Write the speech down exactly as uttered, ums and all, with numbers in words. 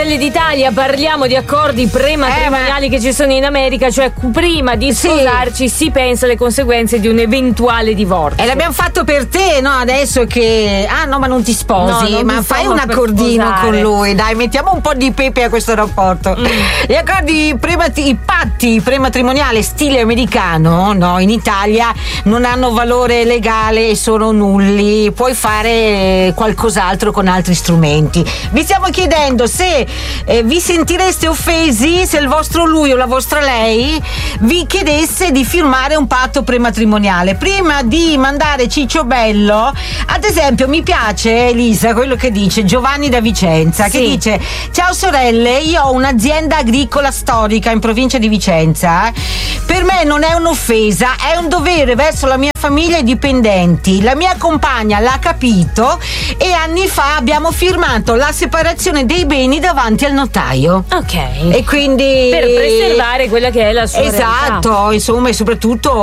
Fratelli d'Italia parliamo di accordi prematrimoniali eh, ma... che ci sono in America, cioè prima di sposarci sì. si pensa alle conseguenze di un eventuale divorzio. E l'abbiamo fatto per te, no? Adesso che ah no, ma non ti sposi, no, non ma fai un accordino sposare. Con lui, dai, mettiamo un po' di pepe a questo rapporto. Mm. Gli accordi premati- i patti prematrimoniali stile americano, no, in Italia non hanno valore legale e sono nulli. Puoi fare qualcos'altro con altri strumenti. Vi stiamo chiedendo se eh, vi sentireste offesi se il vostro lui o la vostra lei vi chiedesse di firmare un patto prematrimoniale. Prima di mandare Ciccio Bello, ad esempio, mi piace Elisa quello che dice Giovanni da Vicenza, sì. che dice: ciao sorelle, io ho un'azienda agricola storica in provincia di Vicenza. Per me non è un'offesa, è un dovere verso la mia famiglia e i dipendenti. La mia compagna l'ha capito e anni fa abbiamo firmato la separazione dei beni davanti al notaio. Ok. E quindi per preservare quella che è la sua esatto, realtà. Insomma, e soprattutto